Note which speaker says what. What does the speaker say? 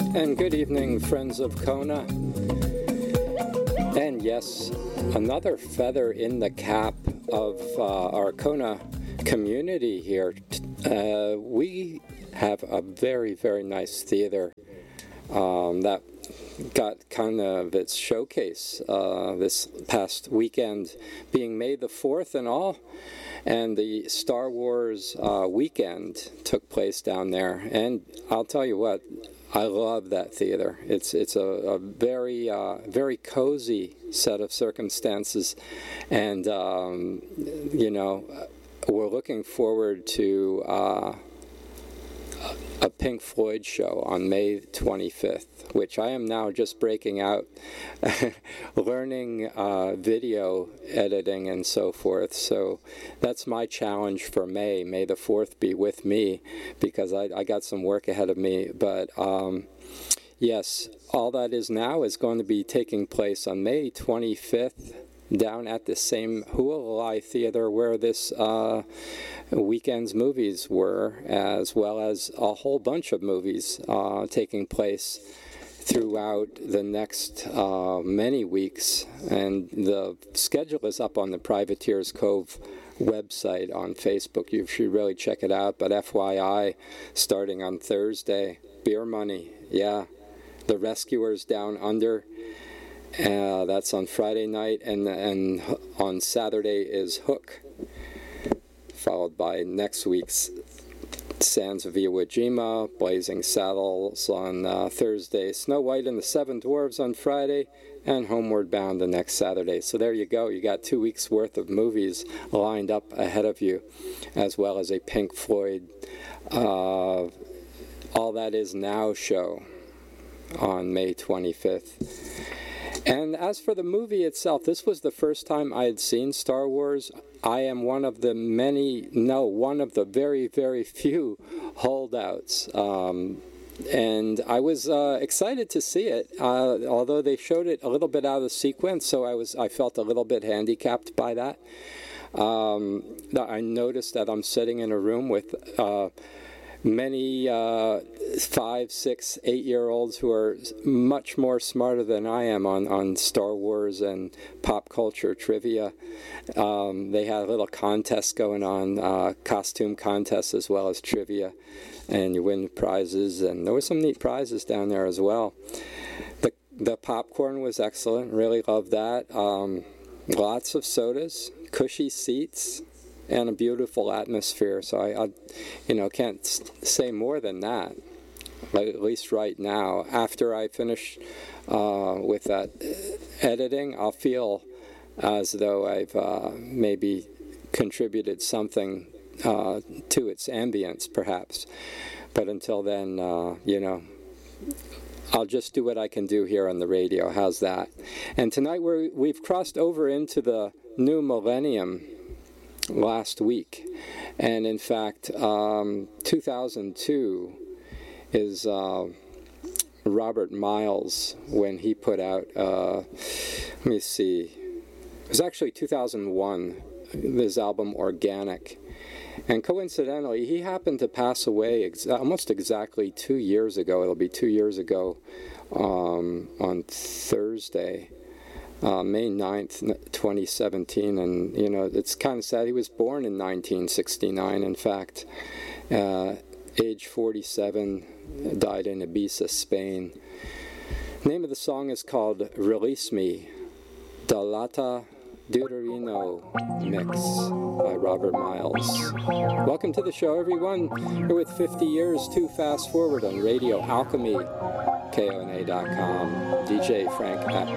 Speaker 1: And good evening, friends of Kona. And yes, another feather in the cap of our Kona community here. We have a very, very nice theater that got kind of its showcase this past weekend, being May the 4th and all. And the Star Wars weekend took place down there. And I'll tell you what, I love that theater. It's a very very cozy set of circumstances, and you know, we're looking forward to a Pink Floyd show on May 25th, which I am now just breaking out, learning video editing and so forth. So that's my challenge for May. May the 4th be with me, because I got some work ahead of me. But yes, all that is now is going to be taking place on May 25th down at the same Hualalai Theater where this weekend's movies were, as well as a whole bunch of movies taking place throughout the next many weeks. And the schedule is up on the Privateers Cove website on Facebook. You should really check it out. But FYI, starting on Thursday, Beer Money, yeah, The Rescuers Down Under. That's on Friday night, and on Saturday is Hook, followed by next week's Sands of Iwo Jima, Blazing Saddles on Thursday, Snow White and the Seven Dwarves on Friday, and Homeward Bound the next Saturday. So there you go. You got 2 weeks worth of movies lined up ahead of you, as well as a Pink Floyd All That Is Now show on May 25th. And as for the movie itself, this was the first time I had seen Star Wars. I am one of the very, very few holdouts. And I was excited to see it, although they showed it a little bit out of sequence, so I felt a little bit handicapped by that. I noticed that I'm sitting in a room with many 5, 6, 8-year-olds who are much more smarter than I am on Star Wars and pop culture trivia. They had a little contest going on, costume contest as well as trivia, and you win prizes, and there were some neat prizes down there as well. The popcorn was excellent, really loved that. Lots of sodas, cushy seats, and a beautiful atmosphere. So I can't say more than that, at least right now. After I finish with that editing, I'll feel as though I've maybe contributed something to its ambience, perhaps. But until then, I'll just do what I can do here on the radio. How's that? And tonight we've crossed over into the new millennium last week, and in fact 2002 is Robert Miles, when he put out let me see, it was actually 2001, his album Organic. And coincidentally, he happened to pass away almost exactly 2 years ago. It'll be 2 years ago on Thursday, May 9th, 2017, and it's kind of sad. He was born in 1969, in fact, age 47, died in Ibiza, Spain. The name of the song is called Release Me, Dalata Deuterino Mix by Robert Miles. Welcome to the show, everyone. We're with 50 Years Too Fast Forward on Radio Alchemy, KONA.com. DJ Frank at